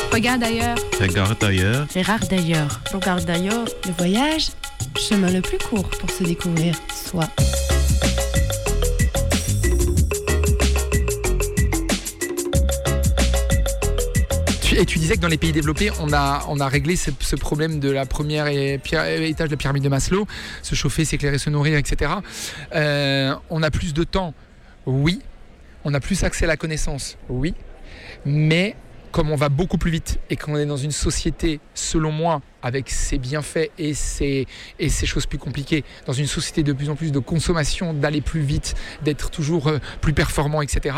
Regarde ailleurs. Regarde ailleurs. Regarde ailleurs. Regarde ailleurs. Le voyage, chemin le plus court pour se découvrir soi. Et tu disais que dans les pays développés, on a réglé ce problème de la première étage de la pyramide de Maslow, se chauffer, s'éclairer, se nourrir, etc. On a plus de temps, oui. On a plus accès à la connaissance, oui. Mais comme on va beaucoup plus vite et qu'on est dans une société, selon moi, avec ses bienfaits et ses choses plus compliquées, dans une société de plus en plus de consommation, d'aller plus vite, d'être toujours plus performant, etc.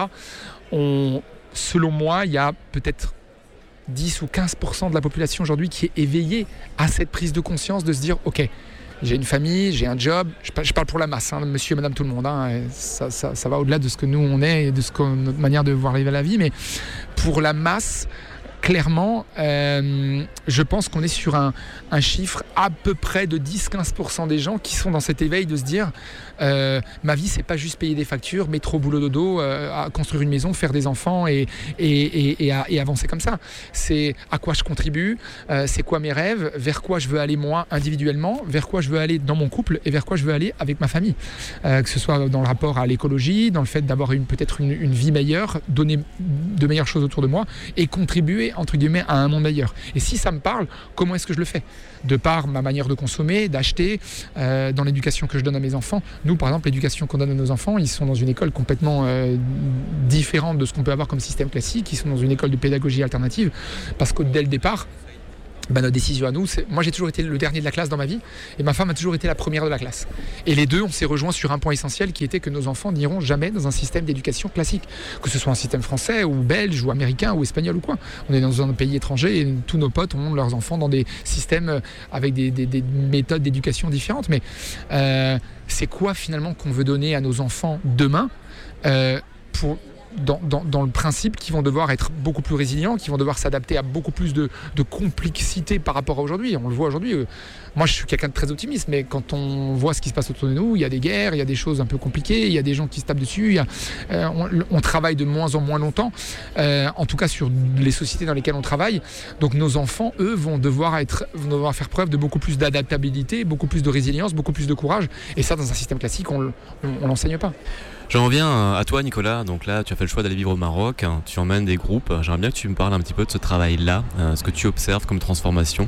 Selon moi, il y a peut-être 10 ou 15% de la population aujourd'hui qui est éveillée à cette prise de conscience de se dire ok, j'ai une famille, j'ai un job, je parle pour la masse, hein, monsieur et madame tout le monde, hein, ça va au-delà de ce que nous on est et de notre manière de voir la vie, mais pour la masse, clairement, je pense qu'on est sur un chiffre à peu près de 10-15% des gens qui sont dans cet éveil de se dire ma vie, c'est pas juste payer des factures, métro, boulot, dodo, à construire une maison, faire des enfants et avancer comme ça. C'est à quoi je contribue, c'est quoi mes rêves, vers quoi je veux aller moi individuellement, vers quoi je veux aller dans mon couple et vers quoi je veux aller avec ma famille. Que ce soit dans le rapport à l'écologie, dans le fait d'avoir peut-être une vie meilleure, donner de meilleures choses autour de moi et contribuer entre guillemets à un monde meilleur. Et si ça me parle, comment est-ce que je le fais ? De par ma manière de consommer, d'acheter, dans l'éducation que je donne à mes enfants. Nous, par exemple, l'éducation qu'on donne à nos enfants, ils sont dans une école complètement différente de ce qu'on peut avoir comme système classique. Ils sont dans une école de pédagogie alternative parce que dès le départ, notre décision à nous, moi j'ai toujours été le dernier de la classe dans ma vie et ma femme a toujours été la première de la classe. Et les deux, on s'est rejoints sur un point essentiel qui était que nos enfants n'iront jamais dans un système d'éducation classique, que ce soit un système français ou belge ou américain ou espagnol ou quoi. On est dans un pays étranger et tous nos potes ont leurs enfants dans des systèmes avec des méthodes d'éducation différentes. Mais c'est quoi finalement qu'on veut donner à nos enfants demain dans le principe qu'ils vont devoir être beaucoup plus résilients, qu'ils vont devoir s'adapter à beaucoup plus de complexité par rapport à aujourd'hui. On le voit aujourd'hui. Moi, je suis quelqu'un de très optimiste, mais quand on voit ce qui se passe autour de nous, il y a des guerres, il y a des choses un peu compliquées, il y a des gens qui se tapent dessus, on travaille de moins en moins longtemps, en tout cas sur les sociétés dans lesquelles on travaille. Donc nos enfants, eux, vont devoir faire preuve de beaucoup plus d'adaptabilité, beaucoup plus de résilience, beaucoup plus de courage. Et ça, dans un système classique, on l'enseigne pas. J'en reviens à toi, Nicolas. Donc là, tu as fait le choix d'aller vivre au Maroc, tu emmènes des groupes. J'aimerais bien que tu me parles un petit peu de ce travail-là, ce que tu observes comme transformation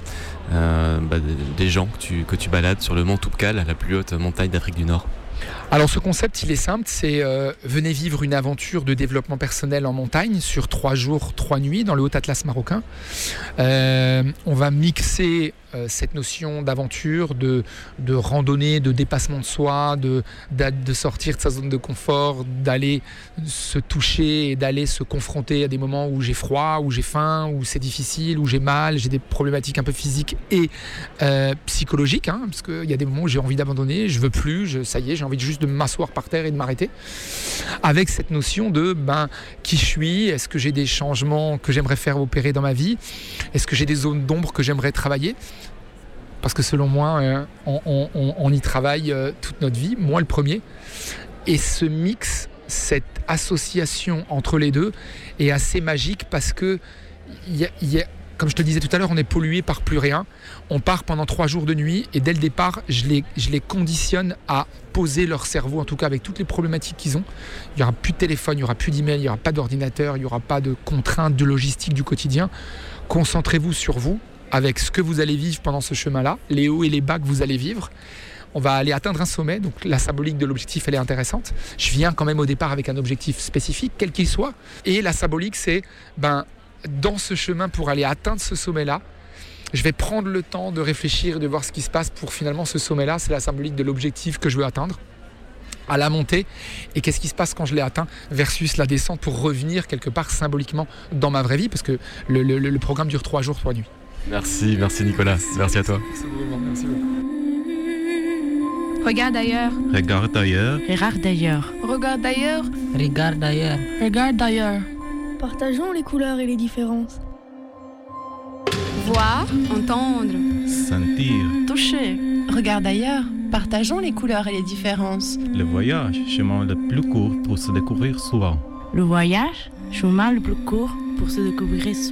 des gens que tu balades sur le mont Toubkal, la plus haute montagne d'Afrique du Nord. Alors ce concept, il est simple, c'est venez vivre une aventure de développement personnel en montagne sur 3 jours, 3 nuits dans le Haut-Atlas marocain. On va mixer cette notion d'aventure, de randonnée, de dépassement de soi, de sortir de sa zone de confort, d'aller se toucher et d'aller se confronter à des moments où j'ai froid, où j'ai faim, où c'est difficile, où j'ai mal, j'ai des problématiques un peu physiques et psychologiques, hein, parce qu'il y a des moments où j'ai envie d'abandonner, je veux plus, ça y est, j'ai envie juste de m'asseoir par terre et de m'arrêter. Avec cette notion de qui je suis, est-ce que j'ai des changements que j'aimerais faire opérer dans ma vie, est-ce que j'ai des zones d'ombre que j'aimerais travailler ? Parce que selon moi, on y travaille toute notre vie, moi le premier. Et ce mix, cette association entre les deux est assez magique parce que, comme je te disais tout à l'heure, on est pollué par plus rien. On part pendant 3 jours de nuit et dès le départ, je les conditionne à poser leur cerveau, en tout cas avec toutes les problématiques qu'ils ont. Il n'y aura plus de téléphone, il n'y aura plus d'email, il n'y aura pas d'ordinateur, il n'y aura pas de contraintes de logistique du quotidien. Concentrez-vous sur vous, avec ce que vous allez vivre pendant ce chemin-là, les hauts et les bas que vous allez vivre. On va aller atteindre un sommet, donc la symbolique de l'objectif, elle est intéressante. Je viens quand même au départ avec un objectif spécifique, quel qu'il soit. Et la symbolique, c'est, dans ce chemin pour aller atteindre ce sommet-là, je vais prendre le temps de réfléchir et de voir ce qui se passe pour finalement ce sommet-là. C'est la symbolique de l'objectif que je veux atteindre à la montée, et qu'est-ce qui se passe quand je l'ai atteint versus la descente pour revenir quelque part symboliquement dans ma vraie vie, parce que le programme dure 3 jours, 3 nuits. Merci Nicolas, merci à toi. Merci beaucoup. Regarde ailleurs. Regarde ailleurs. Regarde ailleurs. Regarde ailleurs. Regarde ailleurs. Regarde ailleurs. Partageons les couleurs et les différences. Voir, entendre. Sentir. Toucher. Regarde ailleurs. Partageons les couleurs et les différences. Le voyage, chemin le plus court pour se découvrir soi. Le voyage, chemin le plus court pour se découvrir soi.